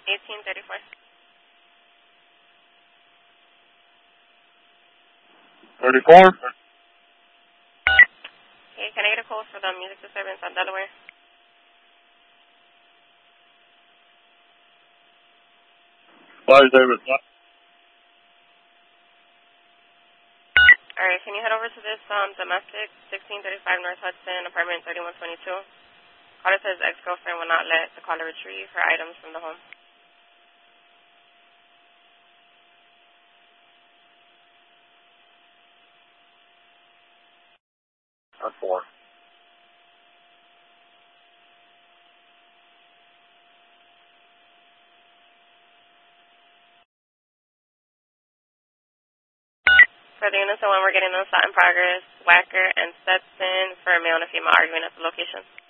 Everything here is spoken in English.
1834. 34? Okay, can I get a code for the music disturbance on Delaware? Five David. Alright, can you head over to this domestic, 1635 North Hudson, apartment 3122? Caller says ex-girlfriend will not let the caller retrieve her items from the home. That's 4. For the units, the one we're getting those in progress, Wacker and Stetson for a male and a female arguing at the location.